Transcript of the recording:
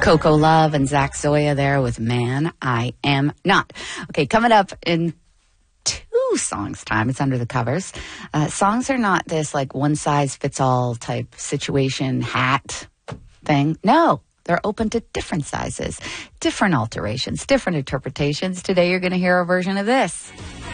Coco Love and Zach Zoya there with Man, I Am Not. Okay, coming up in 2 songs time, it's under the covers. Songs are not this like one-size-fits-all type situation, hat thing. No, they're open to different sizes, different alterations, different interpretations. Today you're going to hear a version of this.